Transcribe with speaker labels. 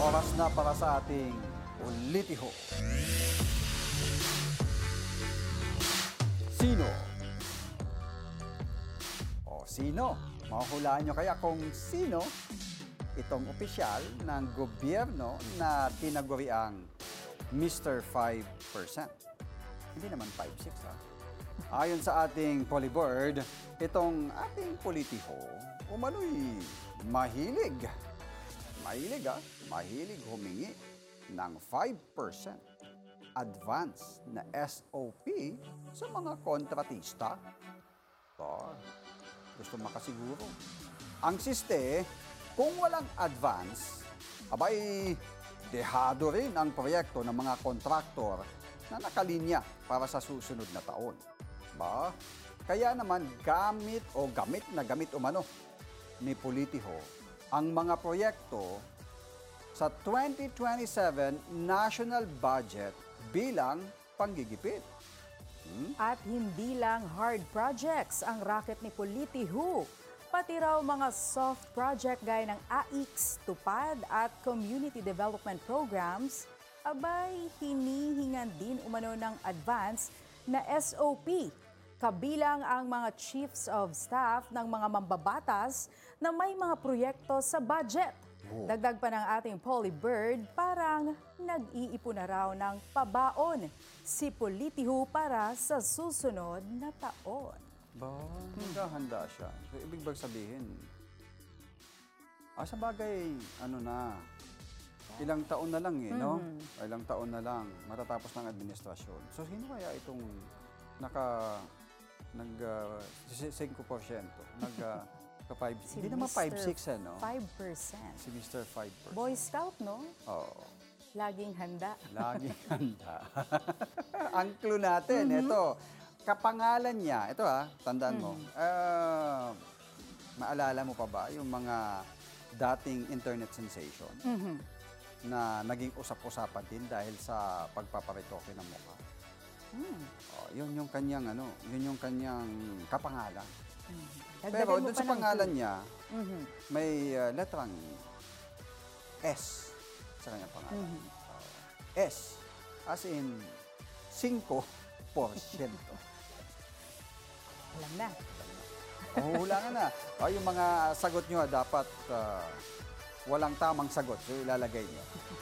Speaker 1: Oras na para sa ating Politiho. Sino? O sino? Mahuhulaan nyo kaya kung sino itong opisyal ng gobyerno na tinaguriang Mr. 5%. Hindi naman 5-6 ha. Ayon sa ating Polybird, itong ating politiho umano'y mahilig. Mahilig humingi ng 5% advance na SOP sa mga kontratista. Gusto makasiguro. Ang siste, kung walang advance, abay, dehado rin ang proyekto ng mga kontraktor na nakalinya para sa susunod na taon. Kaya naman gamit umano ni politiho ang mga proyekto sa 2027 national budget bilang panggigipit.
Speaker 2: At hindi lang hard projects ang racket ni Politiho, pati raw mga soft project gaya ng AIX, Tupad at Community Development Programs, abay hinihingan din umano ng advance na SOP. Kabilang ang mga chiefs of staff ng mga mambabatas na may mga proyekto sa budget. Dagdag pa ng ating Polybird, parang nag-iipon na raw ng pabaon si Politiho para sa susunod na taon.
Speaker 1: Naghahanda siya. So, ibig bang sabihin, sa bagay, ilang taon na lang no? Ilang taon na lang matatapos ng administrasyon. So, sino kaya itong hindi naman 5-6
Speaker 2: 5%.
Speaker 1: Si Mr. 5%.
Speaker 2: Boy Scout, no?
Speaker 1: Oo.
Speaker 2: Laging handa.
Speaker 1: Laging handa. Ang clue natin, ito, kapangalan niya, ito tandaan mo, maalala mo pa ba yung mga dating internet sensation na naging usap-usapan din dahil sa pagpaparitoke ng mukha? Yun yung kanyang kapangalan. Pero dun sa pangalan niya, may letrang S sa kanyang pangalan. S, as in 5%.
Speaker 2: Alam na.
Speaker 1: Hulangan na. Yung mga sagot nyo dapat walang tamang sagot. So ilalagay nyo.